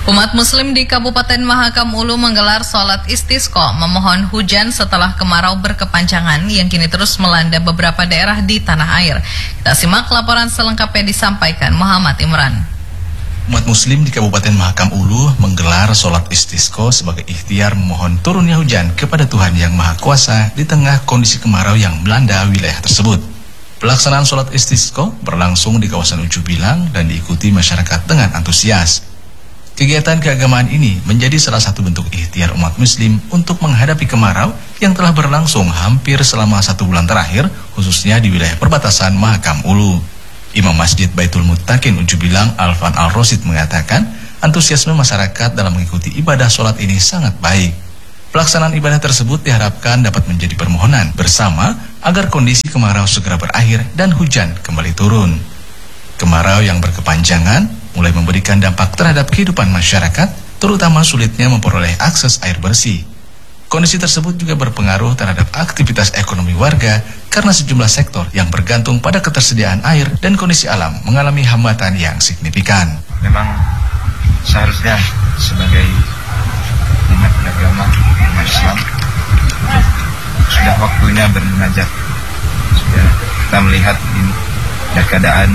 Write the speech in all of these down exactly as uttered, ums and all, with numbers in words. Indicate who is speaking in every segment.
Speaker 1: Umat Muslim di Kabupaten Mahakam Ulu menggelar sholat istisqa memohon hujan setelah kemarau berkepanjangan yang kini terus melanda beberapa daerah di tanah air. Kita simak laporan selengkapnya disampaikan Muhammad Imran.
Speaker 2: Umat Muslim di Kabupaten Mahakam Ulu menggelar sholat istisqa sebagai ikhtiar memohon turunnya hujan kepada Tuhan Yang Maha Kuasa di tengah kondisi kemarau yang melanda wilayah tersebut. Pelaksanaan sholat istisqa berlangsung di kawasan Ujung Bilang dan diikuti masyarakat dengan antusias. Kegiatan keagamaan ini menjadi salah satu bentuk ikhtiar umat Muslim untuk menghadapi kemarau yang telah berlangsung hampir selama satu bulan terakhir, khususnya di wilayah perbatasan Mahakam Ulu. Imam Masjid Baitul Muttaqin Ujung Bilang Alfan Al-Rosid mengatakan, antusiasme masyarakat dalam mengikuti ibadah sholat ini sangat baik. Pelaksanaan ibadah tersebut diharapkan dapat menjadi permohonan bersama agar kondisi kemarau segera berakhir dan hujan kembali turun. Kemarau yang berkepanjangan mulai memberikan dampak terhadap kehidupan masyarakat, terutama sulitnya memperoleh akses air bersih. Kondisi tersebut juga berpengaruh terhadap aktivitas ekonomi warga karena sejumlah sektor yang bergantung pada ketersediaan air dan kondisi alam mengalami hambatan yang signifikan.
Speaker 3: Memang seharusnya sebagai umat beragama umat Islam sudah waktunya bermunajat. Sudah kita melihat ini ya, keadaan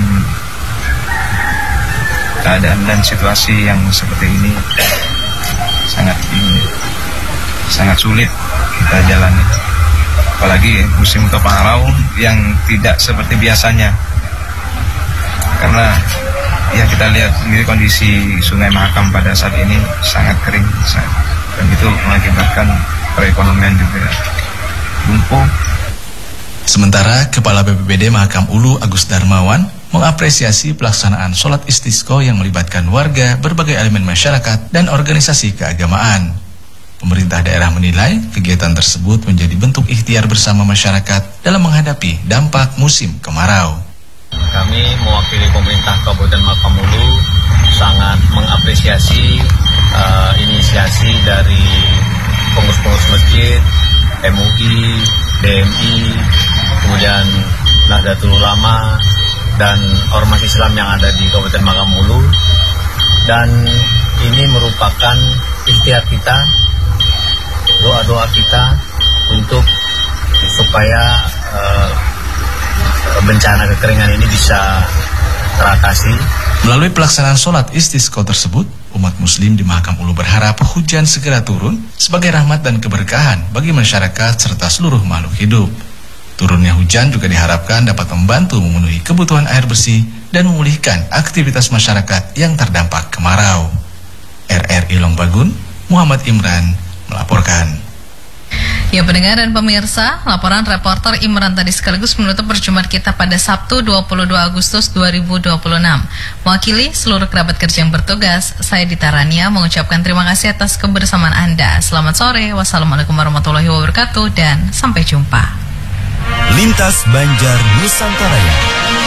Speaker 3: keadaan dan situasi yang seperti ini sangat ini, sangat sulit kita jalani, apalagi musim kemarau yang tidak seperti biasanya. Karena ya kita lihat sendiri kondisi Sungai Mahakam pada saat ini sangat kering, dan itu mengakibatkan perekonomian juga lumpuh.
Speaker 2: Sementara Kepala B P B D Mahakam Ulu Agus Darmawan mengapresiasi pelaksanaan sholat istisqa yang melibatkan warga, berbagai elemen masyarakat, dan organisasi keagamaan. Pemerintah daerah menilai kegiatan tersebut menjadi bentuk ikhtiar bersama masyarakat dalam menghadapi dampak musim kemarau.
Speaker 4: Kami mewakili pemerintah Kabupaten Mahakam Ulu sangat mengapresiasi uh, inisiasi dari pengurus-pengurus masjid, M U I, D M I, kemudian Nahdlatul Ulama, dan ormas Islam yang ada di Kabupaten Mahakam Ulu. Dan ini merupakan ikhtiar kita, doa-doa kita untuk supaya uh, bencana kekeringan ini bisa teratasi.
Speaker 2: Melalui pelaksanaan sholat istisqa tersebut, umat Muslim di Mahakam Ulu berharap hujan segera turun sebagai rahmat dan keberkahan bagi masyarakat serta seluruh makhluk hidup. Turunnya hujan juga diharapkan dapat membantu memenuhi kebutuhan air bersih dan memulihkan aktivitas masyarakat yang terdampak kemarau. R R I Longbagun, Muhammad Imran melaporkan.
Speaker 1: Ya pendengar dan pemirsa, laporan reporter Imran tadi sekaligus menutup perjumpaan kita pada Sabtu dua puluh dua Agustus dua ribu dua puluh enam. Mewakili seluruh kerabat kerja yang bertugas, saya Dita Rania mengucapkan terima kasih atas kebersamaan Anda. Selamat sore, wassalamualaikum warahmatullahi wabarakatuh, dan sampai jumpa.
Speaker 5: Lintas Banjar Nusantara.